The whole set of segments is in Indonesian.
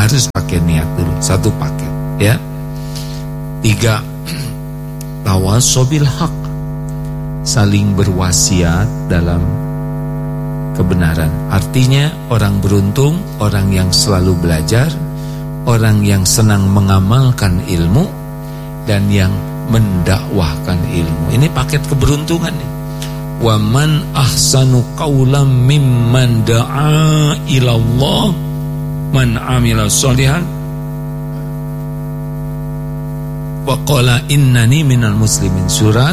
Harus pakai niat dulu, satu paket ya. 3, tawasobil haq, saling berwasiat dalam kebenaran. Artinya orang beruntung, orang yang selalu belajar, orang yang senang mengamalkan ilmu, dan yang mendakwahkan ilmu. Ini paket keberuntungan nih. Wa man ahsanu qawlan mimman da'a ilallah man amila sholihan wa qala innani minal muslimin. Surat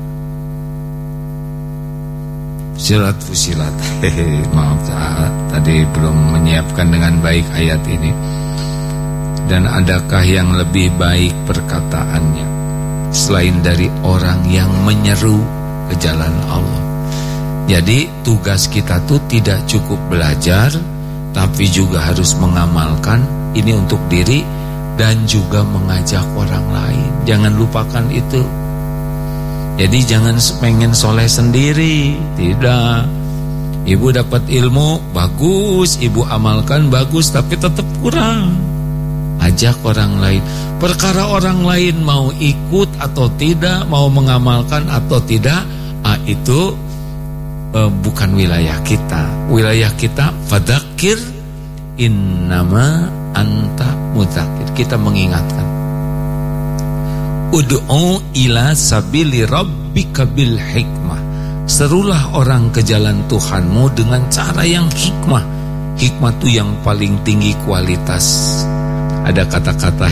Fusilat. Maaf, tadi belum menyiapkan dengan baik ayat ini. Dan adakah yang lebih baik perkataannya selain dari orang yang menyeru ke jalan Allah? Jadi tugas kita tuh tidak cukup belajar, tapi juga harus mengamalkan. Ini untuk diri dan juga mengajak orang lain. Jangan lupakan itu. Jadi jangan pengen soleh sendiri. Tidak. Ibu dapat ilmu bagus, ibu amalkan bagus, tapi tetap kurang. Ajak orang lain. Perkara orang lain mau ikut atau tidak, mau mengamalkan atau tidak, itu bukan wilayah kita. Wilayah kita fadzakir innama anta mudzakir. Kita mengingatkan. Ud'u ila sabili rabbika bil hikmah. Serulah orang ke jalan Tuhanmu dengan cara yang hikmah. Hikmah itu yang paling tinggi kualitas. Ada kata-kata